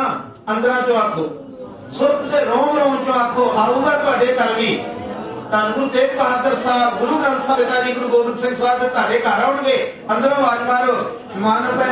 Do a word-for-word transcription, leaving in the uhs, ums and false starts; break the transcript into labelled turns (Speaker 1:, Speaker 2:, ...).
Speaker 1: ਅੰਦਰਾਂ ਚੋਂ ਆਖੋ, ਸੁਰਤ ਦੇ ਰੋਮ ਰੋਮ ਚੋਂ ਆਖੋ, ਆਊਗਾ ਤੁਹਾਡੇ ਘਰ ਵੀ। ਧੰਨ ਗੁਰੂ ਤੇਗ ਬਹਾਦਰ ਸਾਹਿਬ, ਗੁਰੂ ਗ੍ਰੰਥ ਸਾਹਿਬ ਪਿਤਾ ਜੀ ਗੁਰੂ ਗੋਬਿੰਦ ਸਿੰਘ ਸਾਹਿਬ ਤੁਹਾਡੇ ਘਰ ਆਉਣਗੇ। ਅੰਦਰੋਂ ਆਵਾਜ਼ ਮਾਰੋ, ਮਨ ਪੈ